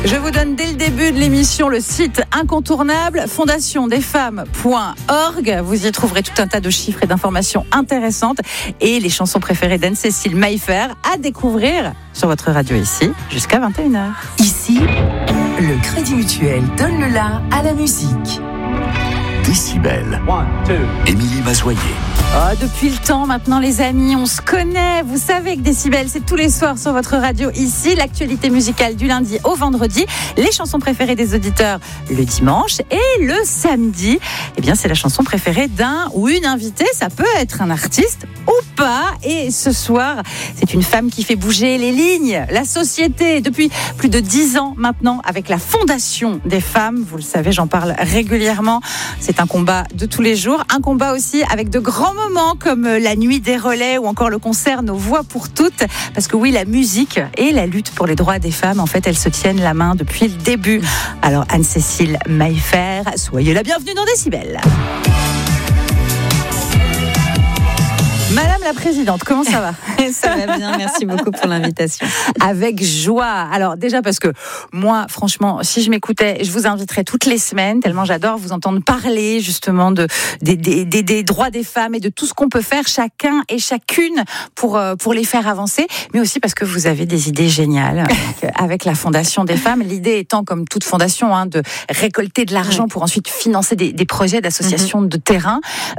Je vous donne dès le début de l'émission le site incontournable fondationdesfemmes.org. Vous y trouverez tout un tas de chiffres et d'informations intéressantes et les chansons préférées d'Anne-Cécile Maillefer à découvrir sur votre radio ici jusqu'à 21h. Ici, le Crédit Mutuel donne le la à la musique. Décibel. Émilie Mazoyer. Oh, depuis le temps maintenant les amis, on se connaît. Vous savez que Décibel, c'est tous les soirs sur votre radio ici. L'actualité musicale du lundi au vendredi. Les chansons préférées des auditeurs le dimanche. Et le samedi, eh bien, c'est la chanson préférée d'un ou une invitée. Ça peut être un artiste ou pas. Et ce soir, c'est une femme qui fait bouger les lignes, la société, depuis plus de 10 ans maintenant, avec la Fondation des femmes. Vous le savez, j'en parle régulièrement. C'est un combat de tous les jours. Un combat aussi avec de grands moments comme la nuit des relais ou encore le concert Nos Voix pour toutes. Parce que oui, la musique et la lutte pour les droits des femmes, en fait, elles se tiennent la main depuis le début. Alors Anne-Cécile Maillefer, soyez la bienvenue dans Décibel. Madame la Présidente, comment ça va ? Ça va bien, merci beaucoup pour l'invitation. Avec joie. Alors déjà parce que moi, franchement, si je m'écoutais, je vous inviterais toutes les semaines, tellement j'adore vous entendre parler justement des droits des femmes et de tout ce qu'on peut faire chacun et chacune pour les faire avancer, mais aussi parce que vous avez des idées géniales avec la Fondation des femmes. L'idée étant, comme toute fondation, de récolter de l'argent pour ensuite financer des projets d'associations de terrain.